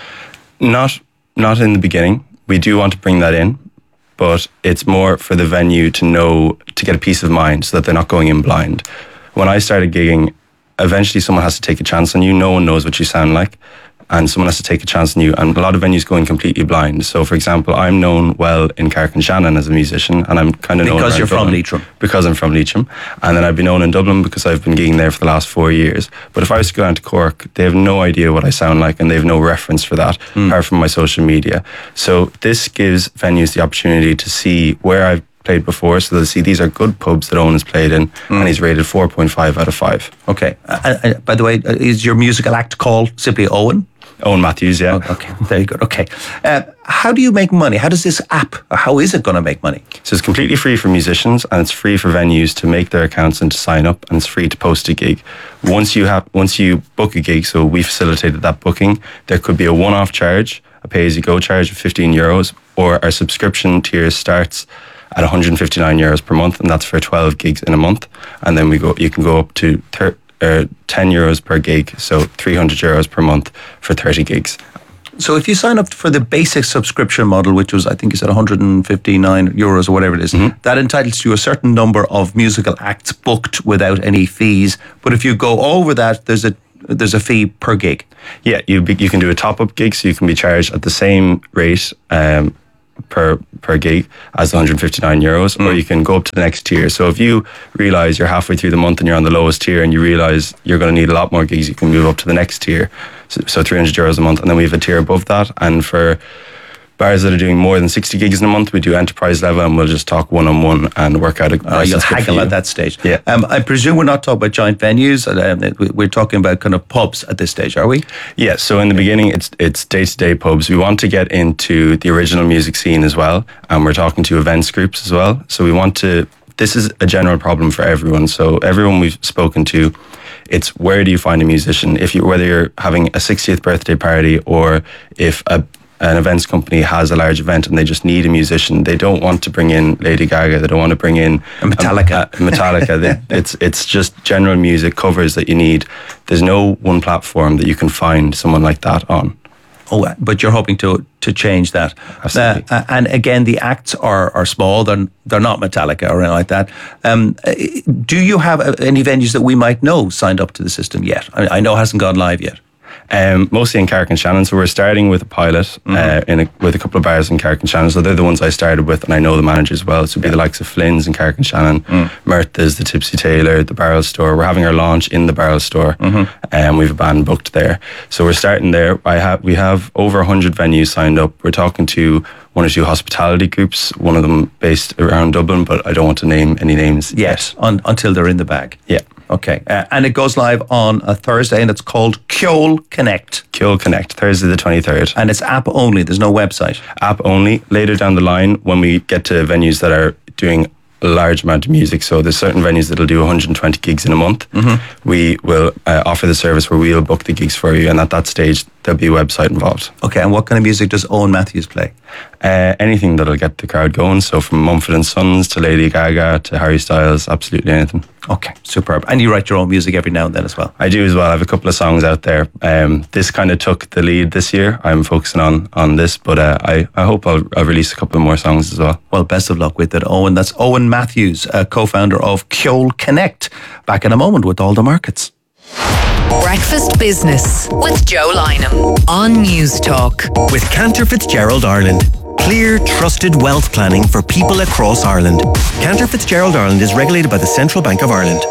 Speaker 18: Not in the beginning. We do want to bring that in, but it's more for the venue to know, to get a peace of mind so that they're not going in blind. When I started gigging, eventually someone has to take a chance on you. No one knows what you sound like, and someone has to take a chance on you. And a lot of venues go in completely blind. So, for example, I'm known well in Carrick-on-Shannon as a musician, and I'm kind of known
Speaker 13: because you're
Speaker 18: Dublin,
Speaker 13: from Leitrim.
Speaker 18: Because I'm from Leitrim, and then I've been known in Dublin because I've been gigging there for the last 4 years. But if I was to go down to Cork, they have no idea what I sound like, and they have no reference for that apart from my social media. So this gives venues the opportunity to see where I've played before, so they'll see these are good pubs that Owen has played in, and he's rated 4.5 out of 5.
Speaker 13: Okay. By the way, is your musical act called simply Owen?
Speaker 18: Owen Matthews, yeah.
Speaker 13: Oh, okay, very good. Okay. How do you make money? How does this app, how is it going to make money?
Speaker 18: So it's completely free for musicians, and it's free for venues to make their accounts and to sign up, and it's free to post a gig. Once you book a gig, so we facilitated that booking, there could be a one-off charge, a pay-as-you-go charge of €15, or our subscription tier starts at €159 per month, and that's for 12 gigs in a month. And then you can go up to €10 per gig, so €300 per month for 30 gigs.
Speaker 13: So if you sign up for the basic subscription model, which was, I think you said €159 or whatever it is, that entitles you a certain number of musical acts booked without any fees. But if you go over that, there's a fee per gig.
Speaker 18: Yeah, you can do a top-up gig, so you can be charged at the same rate per gig as the €159, or you can go up to the next tier. So if you realise you're halfway through the month and you're on the lowest tier and you realise you're going to need a lot more gigs, you can move up to the next tier. So €300 a month, and then we have a tier above that. And for bars that are doing more than 60 gigs in a month, we do enterprise level, and we'll just talk one-on-one and work out a price.
Speaker 13: You'll haggle at that stage.
Speaker 18: Yeah.
Speaker 13: I presume we're not talking about giant venues. We're talking about kind of pubs at this stage, are we?
Speaker 18: Yeah, so in the beginning, it's day-to-day pubs. We want to get into the original music scene as well, and we're talking to events groups as well. So this is a general problem for everyone. So everyone we've spoken to, it's where do you find a musician? Whether you're having a 60th birthday party, or if an events company has a large event and they just need a musician. They don't want to bring in Lady Gaga. They don't want to bring in
Speaker 13: Metallica.
Speaker 18: It's just general music covers that you need. There's no one platform that you can find someone like that on.
Speaker 13: Oh, but you're hoping to change that.
Speaker 18: Absolutely.
Speaker 13: And again, the acts are small. They're not Metallica or anything like that. Do you have any venues that we might know signed up to the system yet? I know it hasn't gone live yet.
Speaker 18: Mostly in Carrick-on-Shannon, so we're starting with a pilot with a couple of bars in Carrick-on-Shannon. So they're the ones I started with, and I know the managers well. So it'd be the likes of Flynn's in Carrick-on-Shannon, Murtha's, the Tipsy Taylor, the Barrel Store. We're having our launch in the Barrel Store, and we have a band booked there. So we're starting there. We have over 100 venues signed up. We're talking to one or two hospitality groups, one of them based around Dublin, but I don't want to name any names
Speaker 13: yet until they're in the bag.
Speaker 18: Yeah.
Speaker 13: Okay, and it goes live on a Thursday, and it's called Ceol Connect.
Speaker 18: Ceol Connect, Thursday the 23rd.
Speaker 13: And it's app only, there's no website.
Speaker 18: App only. Later down the line, when we get to venues that are doing a large amount of music, so there's certain venues that'll do 120 gigs in a month, we will offer the service where we'll book the gigs for you, and at that stage, there'll be a website involved.
Speaker 13: Okay, and what kind of music does Owen Matthews play?
Speaker 18: Anything that'll get the crowd going, so from Mumford & Sons to Lady Gaga to Harry Styles, absolutely anything.
Speaker 13: Okay, superb. And you write your own music every now and then as well?
Speaker 18: I do as well. I have a couple of songs out there. This kind of took the lead this year. I'm focusing on this, but I hope I'll release a couple of more songs as well.
Speaker 13: Well, best of luck with it, Owen. That's Owen Matthews, co-founder of Ceol Connect. Back in a moment with all the markets.
Speaker 16: Breakfast Business with Joe Lynham on News Talk.
Speaker 3: With Cantor Fitzgerald Ireland. Clear, trusted wealth planning for people across Ireland. Cantor Fitzgerald Ireland is regulated by the Central Bank of Ireland.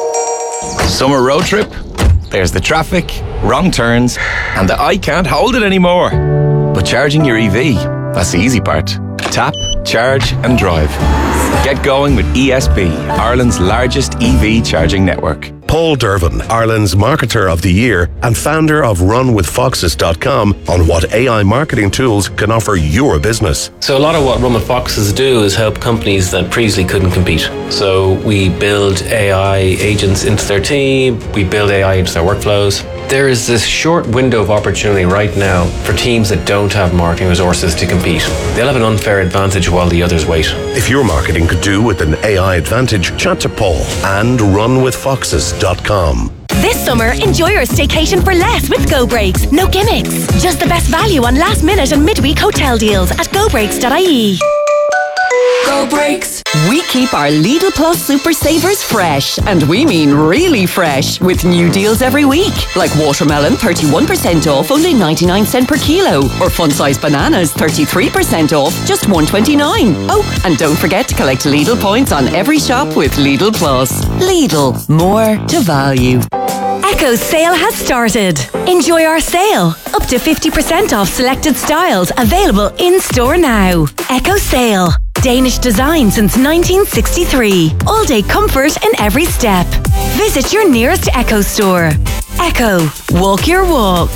Speaker 19: Summer road trip? There's the traffic, wrong turns, and the I can't hold it anymore. But charging your EV, that's the easy part. Tap, charge and drive. Get going with ESB, Ireland's largest EV charging network.
Speaker 20: Paul Dervin, Ireland's Marketer of the Year and founder of RunWithFoxes.com on what AI marketing tools can offer your business.
Speaker 21: So a lot of what Run With Foxes do is help companies that previously couldn't compete. So we build AI agents into their team, we build AI into their workflows. There is this short window of opportunity right now for teams that don't have marketing resources to compete. They'll have an unfair advantage while the others wait.
Speaker 20: If your marketing could do with an AI advantage, chat to Paul and RunWithFoxes.com.
Speaker 11: This summer, enjoy your staycation for less with Go Breaks. No gimmicks. Just the best value on last minute and midweek hotel deals at gobreaks.ie.
Speaker 22: Go Breaks. We keep our Lidl Plus Super Savers fresh, and we mean really fresh, with new deals every week. Like watermelon 31% off, only 99 cents per kilo, or fun-sized bananas 33% off, just $1.29. Oh, and don't forget to collect Lidl points on every shop with Lidl Plus. Lidl, more to value.
Speaker 11: Echo's sale has started. Enjoy our sale. Up to 50% off selected styles, available in store now. Echo sale. Danish design since 1963. All-day comfort in every step. Visit your nearest Echo store. Echo. Walk your walk.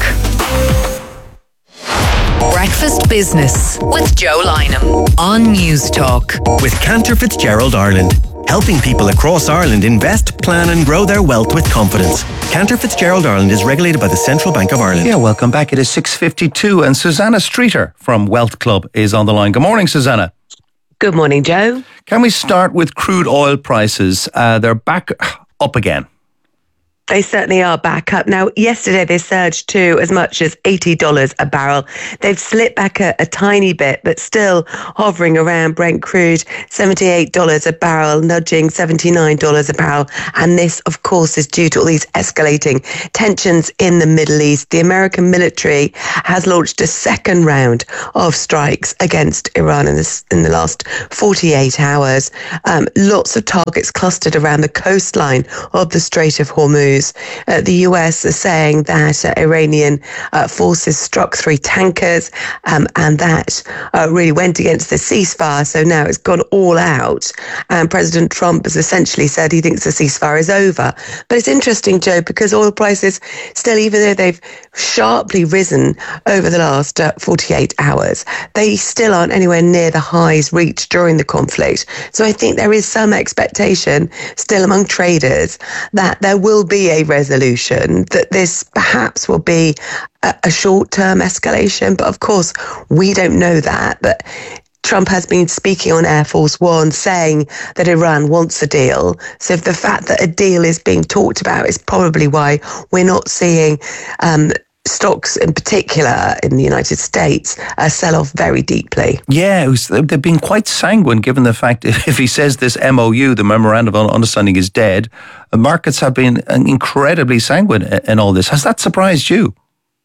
Speaker 16: Breakfast Business with Joe Lynham on News Talk.
Speaker 3: With Cantor Fitzgerald Ireland, helping people across Ireland invest, plan and grow their wealth with confidence. Cantor Fitzgerald Ireland is regulated by the Central Bank of Ireland.
Speaker 13: Yeah, welcome back. It is 6:52 and Susanna Streeter from Wealth Club is on the line. Good morning, Susanna.
Speaker 4: Good morning, Joe.
Speaker 13: Can we start with crude oil prices? They're back up again.
Speaker 4: They certainly are back up. Now, yesterday they surged to as much as $80 a barrel. They've slipped back a tiny bit, but still hovering around Brent crude, $78 a barrel, nudging $79 a barrel. And this, of course, is due to all these escalating tensions in the Middle East. The American military has launched a second round of strikes against Iran in the last 48 hours. Lots of targets clustered around the coastline of the Strait of Hormuz. The US is saying that Iranian forces struck 3 tankers and that really went against the ceasefire. So now it's gone all out. And President Trump has essentially said he thinks the ceasefire is over. But it's interesting, Joe, because oil prices still, even though they've sharply risen over the last 48 hours, they still aren't anywhere near the highs reached during the conflict. So I think there is some expectation still among traders that there will be a resolution, that this perhaps will be a short-term escalation. But of course, we don't know that. But Trump has been speaking on Air Force One, saying that Iran wants a deal. So if the fact that a deal is being talked about is probably why we're not seeing stocks in particular in the United States sell off very deeply.
Speaker 13: Yeah, they've been quite sanguine given the fact if he says this MOU, the Memorandum of Understanding, is dead, markets have been incredibly sanguine in all this. Has that surprised you?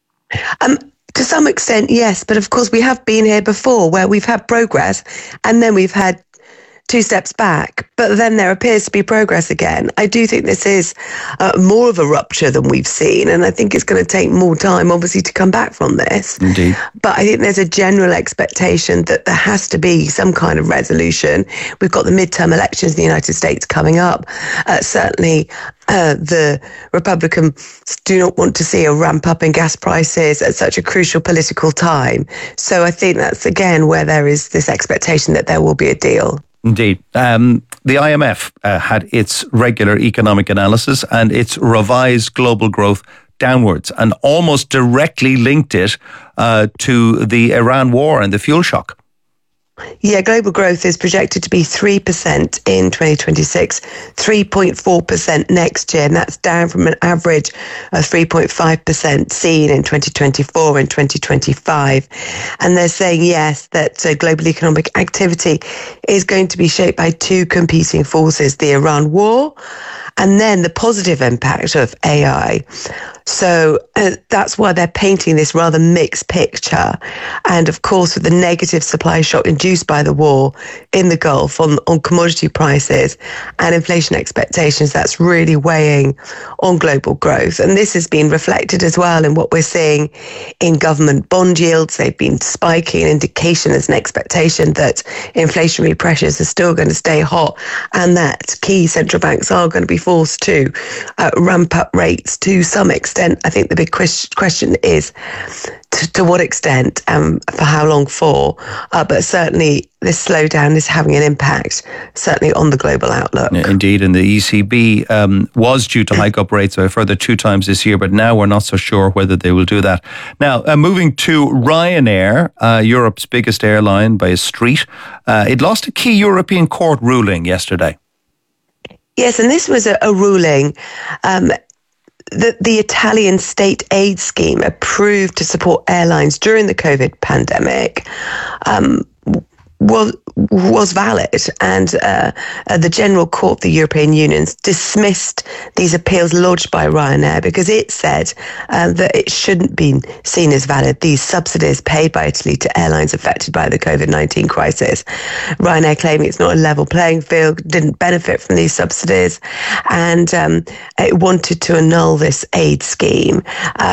Speaker 4: To some extent, yes. But of course, we have been here before where we've had progress and then we've had 2 steps back, but then there appears to be progress again. I do think this is more of a rupture than we've seen, and I think it's going to take more time, obviously, to come back from this.
Speaker 13: Indeed.
Speaker 4: But I think there's a general expectation that there has to be some kind of resolution. We've got the midterm elections in the United States coming up. Certainly, the Republicans do not want to see a ramp up in gas prices at such a crucial political time. So I think that's, again, where there is this expectation that there will be a deal.
Speaker 13: Indeed. The IMF had its regular economic analysis and its revised global growth downwards and almost directly linked it to the Iran war and the fuel shock.
Speaker 4: Yeah, global growth is projected to be 3% in 2026, 3.4% next year, and that's down from an average of 3.5% seen in 2024 and 2025. And they're saying, yes, that global economic activity is going to be shaped by 2 competing forces, the Iran war and then the positive impact of AI. So that's why they're painting this rather mixed picture. And of course, with the negative supply shock induced by the war in the Gulf on commodity prices and inflation expectations, that's really weighing on global growth. And this has been reflected as well in what we're seeing in government bond yields. They've been spiking, an indication as an expectation that inflationary pressures are still going to stay hot and that key central banks are going to be forced to ramp up rates to some extent. I think the big question is to what extent, for how long for, but certainly this slowdown is having an impact, certainly on the global outlook.
Speaker 13: Indeed, and the ECB was due to hike up rates by a further 2 times this year, but now we're not so sure whether they will do that. Now, moving to Ryanair, Europe's biggest airline by a street, it lost a key European court ruling yesterday.
Speaker 4: Yes, and this was a ruling that the Italian state aid scheme approved to support airlines during the COVID pandemic was valid, and the General Court of the European Union dismissed these appeals lodged by Ryanair because it said that it shouldn't be seen as valid, these subsidies paid by Italy to airlines affected by the COVID-19 crisis. Ryanair claiming it's not a level playing field, didn't benefit from these subsidies, and it wanted to annul this aid scheme.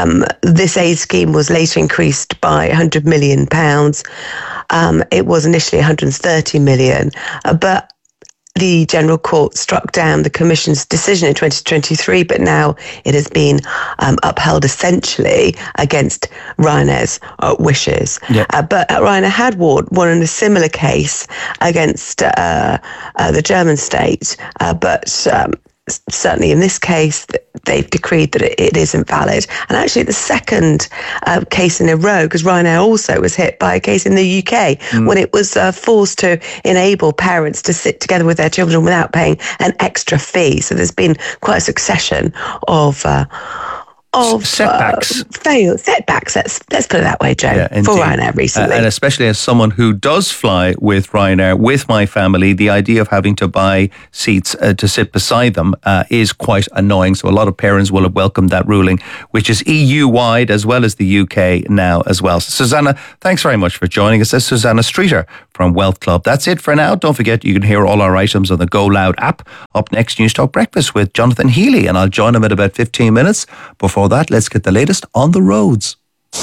Speaker 4: This aid scheme was later increased by £100 million. It was initially initially 130 million, but the General Court struck down the Commission's decision in 2023, but now it has been upheld essentially against Ryanair's wishes. Yeah. But Ryanair had won in a similar case against the German state, but certainly in this case, they've decreed that it isn't valid. And actually the second case in a row, because Ryanair also was hit by a case in the UK when it was forced to enable parents to sit together with their children without paying an extra fee. So there's been quite a succession of setbacks. Setbacks. Let's put it that way, Joe, for Ryanair recently.
Speaker 13: And especially as someone who does fly with Ryanair with my family, the idea of having to buy seats to sit beside them is quite annoying. So a lot of parents will have welcomed that ruling, which is EU-wide as well as the UK now as well. So, Susanna, thanks very much for joining us. That's Susanna Streeter from Wealth Club. That's it for now. Don't forget, you can hear all our items on the Go Loud app. Up next, News Talk Breakfast with Jonathan Healy, and I'll join him in about 15 minutes. Before that, let's get the latest on the roads.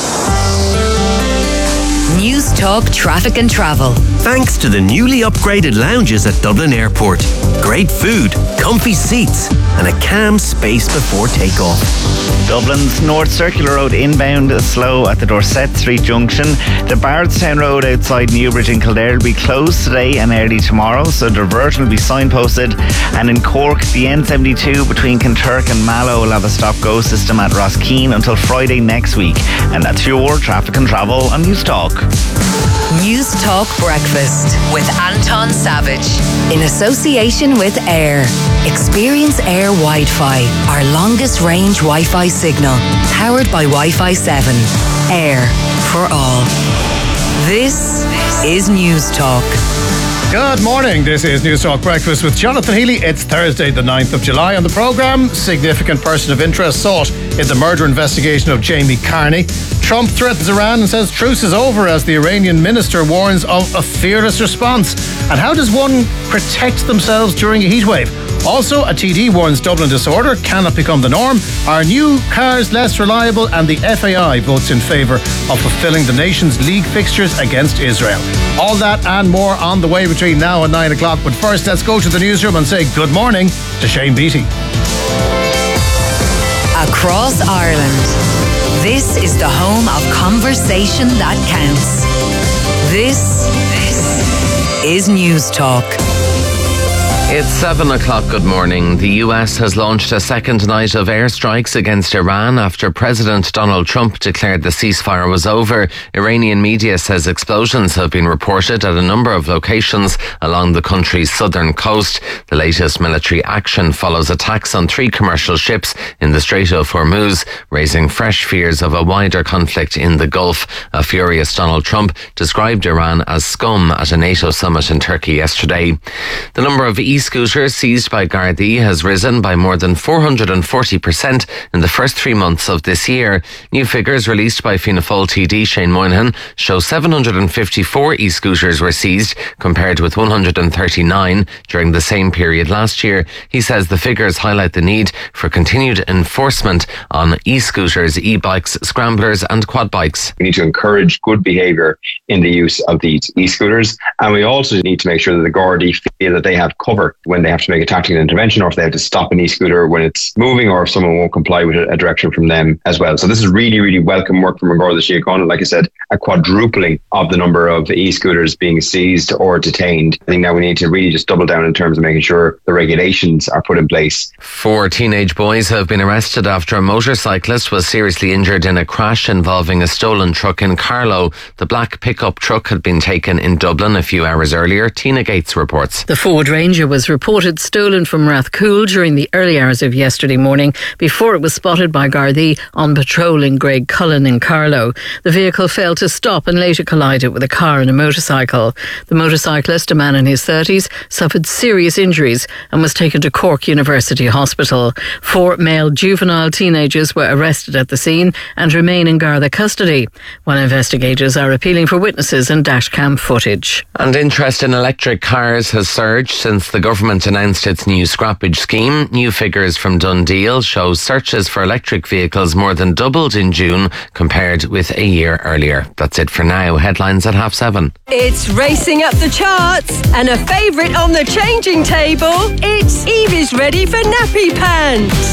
Speaker 16: News Talk Traffic and Travel.
Speaker 3: Thanks to the newly upgraded lounges at Dublin Airport. Great food, comfy seats, and a calm space before takeoff.
Speaker 6: Dublin's North Circular Road inbound is slow at the Dorset Street junction. The Bardstown Road outside Newbridge in Kildare will be closed today and early tomorrow, so diversion will be signposted. And in Cork, the N72 between Kinturk and Mallow will have a stop-go system at Rosskeen until Friday next week. And that's your traffic and travel on News Talk.
Speaker 16: News Talk Breakfast with Anton Savage in association with Air. Experience Air Wi-Fi, our longest range Wi-Fi signal, powered by Wi-Fi 7. Air for all. This is News Talk.
Speaker 7: Good morning. This is News Talk Breakfast with Jonathan Healy. It's Thursday, the 9th of July. On the programme, significant person of interest sought in the murder investigation of Jamie Carney. Trump threatens Iran and says truce is over as the Iranian minister warns of a fearless response. And how does one protect themselves during a heatwave? Also, a TD warns Dublin disorder cannot become the norm. Are new cars less reliable? And the FAI votes in favour of fulfilling the nation's league fixtures against Israel. All that and more on the way between now and 9 o'clock. But first, let's go to the newsroom and say good morning to Shane Beattie.
Speaker 16: Across Ireland, this is the home of conversation that counts. This is News Talk.
Speaker 1: It's 7 o'clock. Good morning. The US has launched a second night of airstrikes against Iran after President Donald Trump declared the ceasefire was over. Iranian media says explosions have been reported at a number of locations along the country's southern coast. The latest military action follows attacks on 3 commercial ships in the Strait of Hormuz, raising fresh fears of a wider conflict in the Gulf. A furious Donald Trump described Iran as scum at a NATO summit in Turkey yesterday. The number of e-scooters seized by Gardaí has risen by more than 440% in the first 3 months of this year. New figures released by Fianna Fáil TD Shane Moynihan show 754 e-scooters were seized compared with 139 during the same period last year. He says the figures highlight the need for continued enforcement on e-scooters, e-bikes, scramblers and quad bikes.
Speaker 23: We need to encourage good behaviour in the use of these e-scooters, and we also need to make sure that the Gardaí feel that they have cover when they have to make a tactical intervention, or if they have to stop an e-scooter when it's moving, or if someone won't comply with a direction from them as well. So this is really, really welcome work from Garda Síochána. Like I said, a quadrupling of the number of e-scooters being seized or detained. I think now we need to really just double down in terms of making sure the regulations are put in place.
Speaker 1: 4 teenage boys have been arrested after a motorcyclist was seriously injured in a crash involving a stolen truck in Carlow. The black pickup truck had been taken in Dublin a few hours earlier. Tina Gates reports.
Speaker 24: The Ford Ranger was reported stolen from Rathcoole during the early hours of yesterday morning before it was spotted by Gardaí on patrol in Greig Cullen in Carlow. The vehicle failed to stop and later collided with a car and a motorcycle. The motorcyclist, a man in his 30s, suffered serious injuries and was taken to Cork University Hospital. 4 male juvenile teenagers were arrested at the scene and remain in Garda custody, while investigators are appealing for witnesses and dashcam footage.
Speaker 1: And interest in electric cars has surged since the government announced its new scrappage scheme. New figures from Dundee show searches for electric vehicles more than doubled in June compared with a year earlier. That's it for now. Headlines at 7:30.
Speaker 8: It's racing up the charts and a favourite on the changing table. It's Evie's ready for nappy pants.